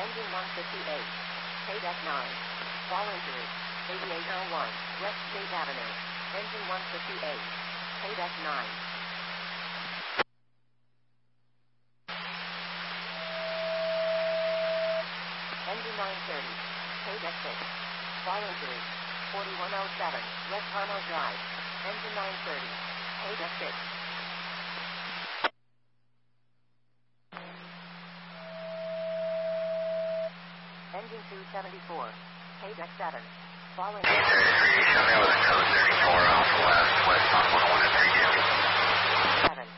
Engine 158. KDEC 9. Fall injury. 8801 West State Avenue. Engine 158. KDEC 9. Engine 930. KDEC 6. Fall injury. 4107 West Harmo Drive. Engine 930. KDEC 6. Engine 274. KDEC 7. Fall injury. Show me with a code 34 off west, west on 101 at 32. 7.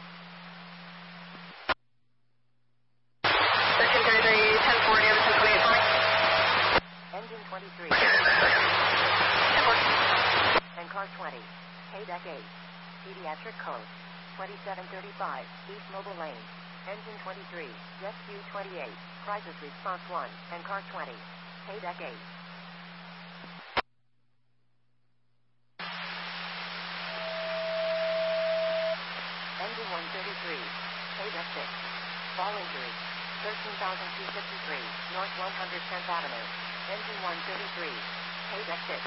1333, 1040, 1028 for me. Engine 23. Okay, in a second. 1040. And car 20. KDEC 8. Pediatric code. 2735. East Mobile Lane. Engine 23. Rescue 28. Crisis Response 1. And car 20. KDEC 8. Engine 133. KDEC 6. Fall injury. 13,253. North 110th Avenue. Engine 133. KDEC 6.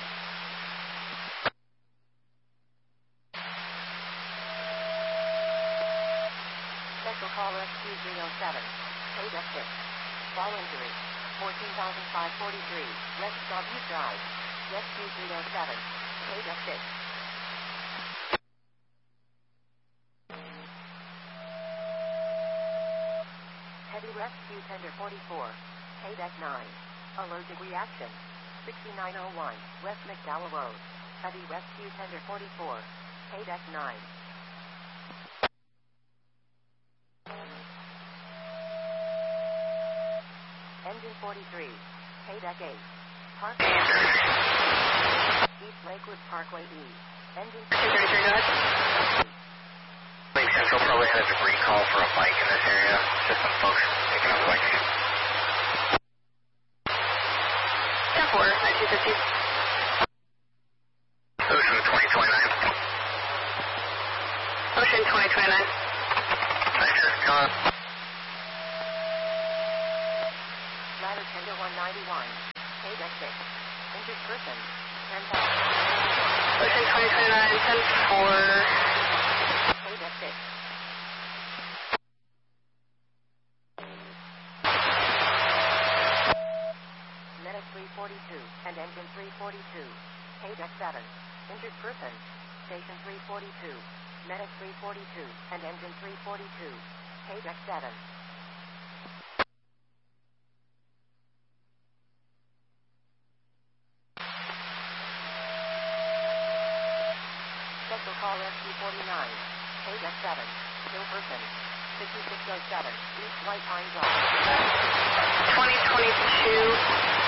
Special call rescue 307. KDEC 6. Fall injury. 14,543. West Starview Drive. Rescue 307. KDEC 6. Heavy rescue tender 44. KDEC 9. Allergic reaction. 6901 West McDowell Road. Heavy rescue tender 44. KDEC 9. Engine 43. KDEC 8. Park East Lakewood Parkway E. Engine 233, go ahead. Lake Central probably had a debris call for a bike in this area. Just some folks picking up bikes. 10-4, 1950. Ocean 2029. Ocean 2029. Niger, come on. Ladder tender 191. KDEC 6. Injured person. 10,000. Ocean 2029, 10-4. KDEC 6. Medic 342 and engine 342. KDEC 7. Injured person. Station 342. Medic 342 and engine 342. KDEC 7. Special call rescue 49. KDEC 7. Still person. 5607. East White Pine Drive. 2022.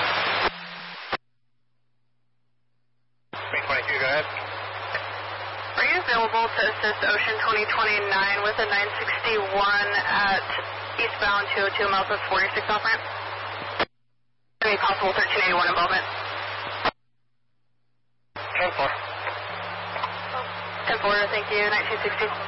322, go ahead. Are you available to assist Ocean 2029 with a 961 at eastbound 202 miles of 46 off ramp? Any possible 1381 involvement? 10-4. 10-4, thank you. 1960.